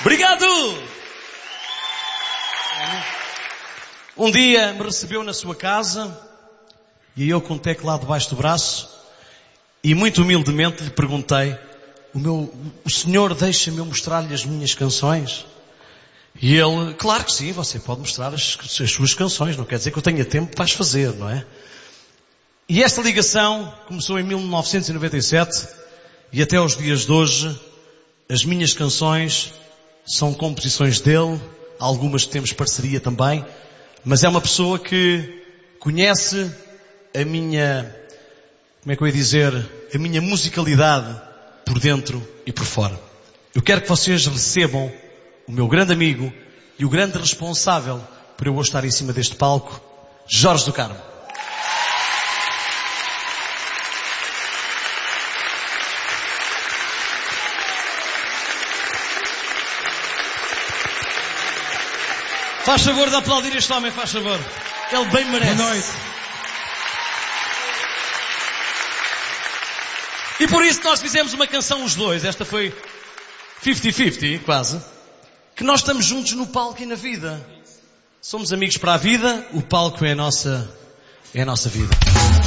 Obrigado! Um dia me recebeu na sua casa e eu com o teclado debaixo do braço e muito humildemente lhe perguntei: o senhor deixa-me eu mostrar-lhe as minhas canções? E ele: claro que sim, você pode mostrar as suas canções, não quer dizer que eu tenha tempo para as fazer, não é? E esta ligação começou em 1997 e até aos dias de hoje as minhas canções são composições dele, algumas temos parceria também, mas é uma pessoa que conhece a minha, como é que eu ia dizer, a minha musicalidade por dentro e por fora. Eu quero que vocês recebam o meu grande amigo e o grande responsável por eu hoje estar em cima deste palco, Jorge do Carmo. Faz favor de aplaudir este homem, faz favor. Ele bem merece. Boa noite. E por isso nós fizemos uma canção os dois. Esta foi 50-50, quase. Que nós estamos juntos no palco e na vida. Somos amigos para a vida. O palco é a nossa vida.